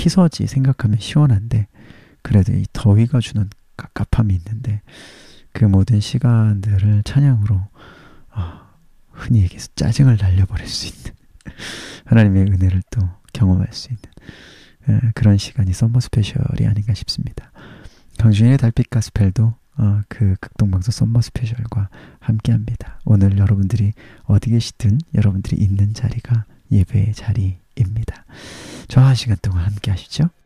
피서지 생각하면 시원한데 그래도 이 더위가 주는 갑갑함이 있는데 그 모든 시간들을 찬양으로 흔히 얘기해서 짜증을 날려버릴 수 있는 하나님의 은혜를 또 경험할 수 있는 그런 시간이 썸머 스페셜이 아닌가 싶습니다. 강준일의 달빛 가스펠도 그 극동방송 썸머 스페셜과 함께합니다. 오늘 여러분들이 어디 계시든 여러분들이 있는 자리가 예배의 자리입니다. 저 한 시간 동안 함께 하시죠.